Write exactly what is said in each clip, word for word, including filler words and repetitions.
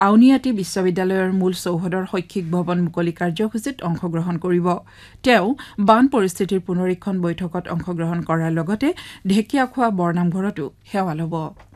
আউনিয়াটি বিশ্ববিদ্যালয়ৰ মূল চৌহদৰ শৈক্ষিক ভৱন মুকলি কাৰ্যসূচীত অংশগ্ৰহণ কৰিব তেওঁ বান পৰিস্থিতিৰ পুনৰীক্ষণ বৈঠকত অংশগ্ৰহণ কৰাৰ লগতে ঢেকিয়াখোৱা বৰনামঘৰতো সেৱা ল'ব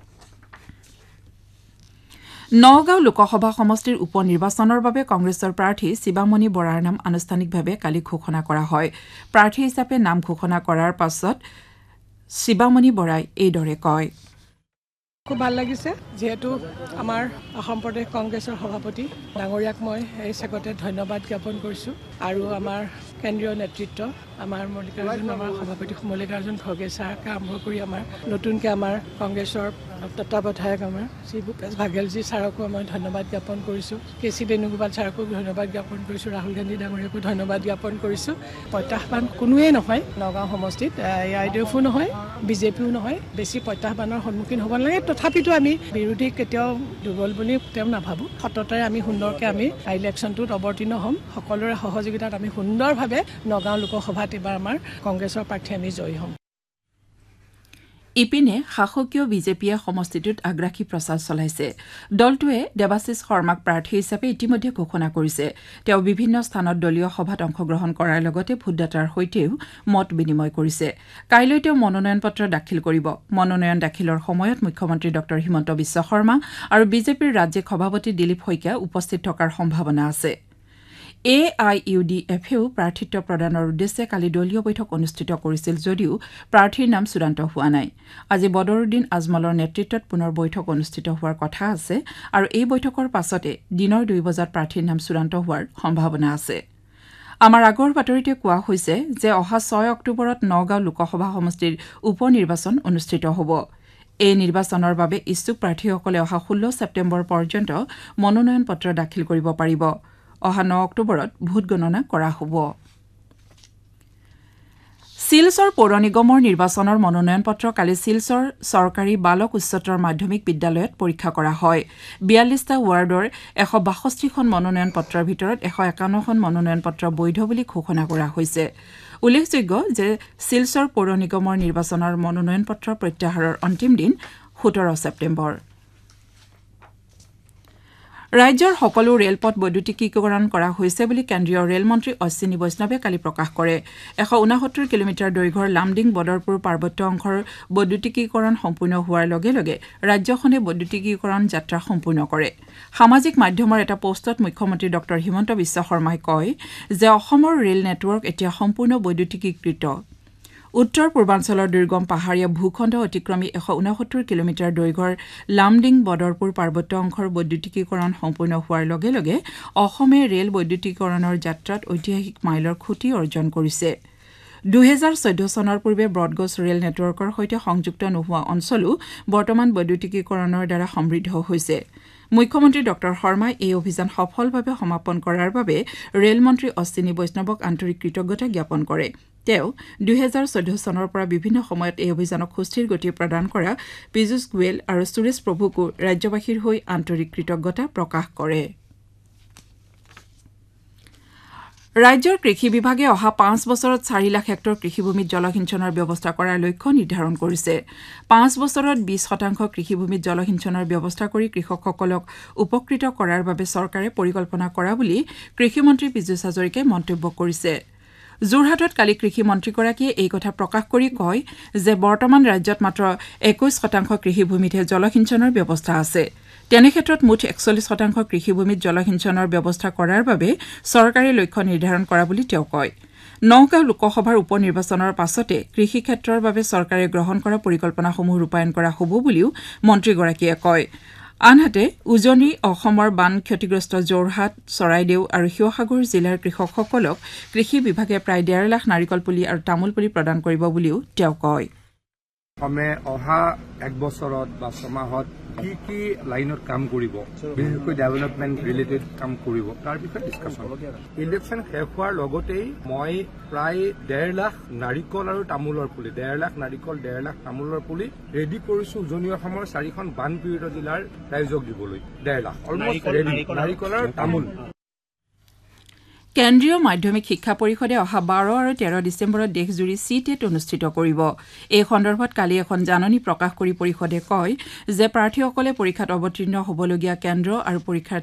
নগাঁও লোকসভা সমষ্টিৰ উপ নিৰ্বাচনৰ বাবে কংগ্ৰেছৰ প্ৰাৰ্থী শিৱামণি বৰাৰ নাম আনুষ্ঠানিকভাৱে কালি ঘোষণা কৰা হয় প্ৰাৰ্থী হিচাপে নাম ঘোষণা কৰাৰ পাছত শিৱামণি বৰাই এইদৰে কয় খুব ভাল লাগিছে যেহেতু আমাৰ অসম প্ৰদেশ কংগ্ৰেছৰ সভাপতি ডাঙৰীয়াক মই এই চেগতে ধন্যবাদ জ্ঞাপন কৰিছোঁ আৰু আমাৰ কেন্দ্ৰীয় নেতৃত্ব আমাৰ মল্লিকাৰ্জুন আমাৰ সভাপতি মল্লিকাৰ্জুন খৰ্গে ছাৰকে আৰম্ভ কৰি আমাৰ নতুনকৈ আমাৰ কংগ্ৰেছৰ তত্ত্বাৱধায়ক আমাৰ শ্ৰী ভূপেশ ভাগেলজী ছাৰকো মই ধন্যবাদ জ্ঞাপন কৰিছোঁ কে চি বেণুগোপাল ছাৰকো ধন্যবাদ জ্ঞাপন কৰিছোঁ ৰাহুল গান্ধী ডাঙৰীয়াকো ধন্যবাদ জ্ঞাপন কৰিছোঁ প্ৰত্যাহ্বান কোনোৱেই নহয় নগাঁও সমষ্টিত আই ডি এফো নহয় বিজেপিও নহয় বেছি প্ৰত্যাহ্বানৰ সন্মুখীন হ'ব নালাগে তথাপিতো আমি বিৰোধী কেতিয়াও দুৰ্বল বুলি তেওঁ নাভাবোঁ সততাৰে আমি সুন্দৰকৈ আমি ইলেকশ্যনটোত অৱতীৰ্ণ হ'ম সকলোৰে সহযোগিতাত আমি সুন্দৰভাৱে নগাঁও লোকসভাত এইবাৰ আমাৰ কংগ্ৰেছৰ প্ৰাৰ্থী আমি জয়ী হ'ম ইপিনে শাসকীয় বিজেপিয়ে সমষ্টিটোত আগ্ৰাসী প্ৰচাৰ চলাইছে দলটোৱে দেৱাশিষ শৰ্মাক প্ৰাৰ্থী হিচাপে ইতিমধ্যে ঘোষণা কৰিছে তেওঁ বিভিন্ন স্থানত দলীয় সভাত অংশগ্ৰহণ কৰাৰ লগতে ভোটদাতাৰ সৈতেও মত বিনিময় কৰিছে কাইলৈ তেওঁ মনোনয়ন পত্ৰ দাখিল কৰিব মনোনয়ন দাখিলৰ সময়ত মুখ্যমন্ত্ৰী ডক্টৰ হিমন্ত বিশ্ব শৰ্মা আৰু বিজেপিৰ ৰাজ্যিক সভাপতি দিলীপ শইকীয়া উপস্থিত থকাৰ সম্ভাৱনা আছে এ আই ইউ ডি এফেও প্ৰাৰ্থিত্ব প্ৰদানৰ উদ্দেশ্যে কালি দলীয় বৈঠক অনুষ্ঠিত কৰিছিল যদিও প্ৰাৰ্থীৰ নাম চূড়ান্ত হোৱা নাই আজি বদৰুদ্দিন আজমলৰ নেতৃত্বত পুনৰ বৈঠক অনুষ্ঠিত হোৱাৰ কথা আছে আৰু এই বৈঠকৰ পাছতে দিনৰ দুই বজাত প্ৰাৰ্থীৰ নাম চূড়ান্ত হোৱাৰ সম্ভাৱনা আছে আমাৰ আগৰ বাতৰিতে কোৱা হৈছে যে অহা ছয় অক্টোবৰত নগাঁও লোকসভা সমষ্টিৰ উপ নিৰ্বাচন অনুষ্ঠিত হ'ব এই নিৰ্বাচনৰ বাবে ইচ্ছুক প্ৰাৰ্থীসকলে অহা ষোল্ল ছেপ্টেম্বৰ পৰ্যন্ত মনোনয়ন পত্ৰ দাখিল কৰিব পাৰিব অহা ন অক্টোবৰত ভোট গণনা কৰা হ'ব শিলচৰ পৌৰ নিগমৰ নিৰ্বাচনৰ মনোনয়ন পত্ৰ কালি শিলচৰ চৰকাৰী বালক উচ্চতৰ মাধ্যমিক বিদ্যালয়ত পৰীক্ষা কৰা হয় বিয়াল্লিছটা ৱাৰ্ডৰ এশ বাষষ্ঠিখন মনোনয়ন পত্ৰৰ ভিতৰত এশ একাৱন্নখন মনোনয়ন পত্ৰ বৈধ বুলি ঘোষণা কৰা হৈছে উল্লেখযোগ্য যে শিলচৰ পৌৰ নিগমৰ নিৰ্বাচনৰ মনোনয়ন পত্ৰ প্ৰত্যাহাৰৰ অন্তিম দিন সোতৰ ছেপ্টেম্বৰ ৰাজ্যৰ সকলো ৰেলপথ বৈদ্যুতিকীকৰণ কৰা হৈছে বুলি কেন্দ্ৰীয় ৰেলমন্ত্ৰী অশ্বিনী বৈষ্ণৱে কালি প্ৰকাশ কৰে এশ ঊনসত্তৰ কিলোমিটাৰ দৈৰ্ঘ্যৰ লামডিং বদৰপুৰ পাৰ্বত্য অংশৰ বৈদ্যুতিকীকৰণ সম্পূৰ্ণ হোৱাৰ লগে লগে ৰাজ্যখনে বৈদ্যুতিকীকৰণ যাত্ৰা সম্পূৰ্ণ কৰে সামাজিক মাধ্যমৰ এটা পোষ্টত মুখ্যমন্ত্ৰী ডক্টৰ হিমন্ত বিশ্ব শৰ্মাই কয় যে অসমৰ ৰেল নেটৱৰ্ক এতিয়া সম্পূৰ্ণ বৈদ্যুতিকীকৃত উত্তৰ পূৰ্বাঞ্চলৰ দুৰ্গম পাহাৰীয়া ভূখণ্ড অতিক্ৰমী এশ ঊনসত্তৰ কিলোমিটাৰ দৈৰ্ঘ্যৰ লামডিং বদৰপুৰ পাৰ্বত্য অংশৰ বৈদ্যুতিকীকৰণ সম্পূৰ্ণ হোৱাৰ লগে লগে অসমে ৰেল বৈদ্যুতিকৰণৰ যাত্ৰাত ঐতিহাসিক মাইলৰ খুঁটি অৰ্জন কৰিছে দুহেজাৰ চৈধ্য চনৰ পূৰ্বে ব্ৰডগজ ৰেল নেটৱৰ্কৰ সৈতে সংযুক্ত নোহোৱা অঞ্চলো বৰ্তমান বৈদ্যুতিকীকৰণৰ দ্বাৰা সমৃদ্ধ হৈছে মুখ্যমন্ত্ৰী ডক্টৰ শৰ্মাই এই অভিযান সফলভাৱে সমাপন কৰাৰ বাবে ৰেলমন্ত্ৰী অশ্বিনী বৈষ্ণৱক আন্তৰিক কৃতজ্ঞতা জ্ঞাপন কৰে তেওঁ দুহেজাৰ চৈধ্য চনৰ পৰা বিভিন্ন সময়ত এই অভিযানক সুস্থিৰ গতি প্ৰদান কৰা পীযুষ গোৱেল আৰু সুৰেশ প্ৰভুকো ৰাজ্যবাসীৰ হৈ আন্তৰিক কৃতজ্ঞতা প্ৰকাশ কৰে ৰাজ্যৰ কৃষি বিভাগে অহা পাঁচ বছৰত চাৰি লাখ হেক্টৰ কৃষিভূমিত জলসিঞ্চনৰ ব্যৱস্থা কৰাৰ লক্ষ্য নিৰ্ধাৰণ কৰিছে পাঁচ বছৰত বিশ শতাংশ কৃষিভূমিত জলসিঞ্চনৰ ব্যৱস্থা কৰি কৃষকসকলক উপকৃত কৰাৰ বাবে চৰকাৰে পৰিকল্পনা কৰা বুলি কৃষিমন্ত্ৰী পীযুষ হাজৰিকাই মন্তব্য কৰিছে যোৰহাটত কালি কৃষি মন্ত্ৰীগৰাকীয়ে এই কথা প্ৰকাশ কৰি কয় যে বৰ্তমান ৰাজ্যত মাত্ৰ একৈশ শতাংশ কৃষিভূমিতহে জলসিঞ্চনৰ ব্যৱস্থা আছে তেনে ক্ষেত্ৰত মুঠ একচল্লিছ শতাংশ কৃষিভূমিত জলসিঞ্চনৰ ব্যৱস্থা কৰাৰ বাবে চৰকাৰে লক্ষ্য নিৰ্ধাৰণ কৰা বুলি তেওঁ কয় নগাঁও লোকসভাৰ উপ নিৰ্বাচনৰ পাছতে কৃষি ক্ষেত্ৰৰ বাবে চৰকাৰে গ্ৰহণ কৰা পৰিকল্পনাসমূহ ৰূপায়ণ কৰা হ'ব বুলিও মন্ত্ৰীগৰাকীয়ে কয় আনহাতে উজনি অসমৰ বান ক্ষতিগ্ৰস্ত যোৰহাট চৰাইদেউ আৰু শিৱসাগৰ জিলাৰ কৃষকসকলক কৃষি বিভাগে প্ৰায় ডেৰ লাখ নাৰিকল পুলি আৰু তামোল পুলি প্ৰদান কৰিব বুলিও তেওঁ কয় অসমে অহা এক বছৰত বা ছমাহত কি কি লাইনত কাম কৰিব বিশেষকৈ ডেভেলপমেণ্ট ৰিলেটেড কাম কৰিব তাৰ বিষয়ে ডিছকাশ্যন ইলেকশ্যন শেষ হোৱাৰ লগতেই মই প্ৰায় ডেৰ লাখ নাৰিকল আৰু তামোলৰ পুলি ডেৰ লাখ নাৰিকল ডেৰ লাখ তামোলৰ পুলি ৰেডি কৰিছো উজনি অসমৰ চাৰিখন বানপীড়িত জিলাৰ ৰাইজক দিবলৈ ডেৰ লাখ অলমষ্ট ৰেডি নাৰিকল আৰু তামোল কেন্দ্ৰীয় মাধ্যমিক শিক্ষা পৰিষদে অহা বাৰ আৰু তেৰ ডিচেম্বৰত দেশজুৰি চি টেট অনুষ্ঠিত কৰিব এই সন্দৰ্ভত কালি এখন জাননী প্ৰকাশ কৰি পৰিষদে কয় যে প্ৰাৰ্থীসকলে পৰীক্ষাত অৱতীৰ্ণ হ'বলগীয়া কেন্দ্ৰ আৰু পৰীক্ষাৰ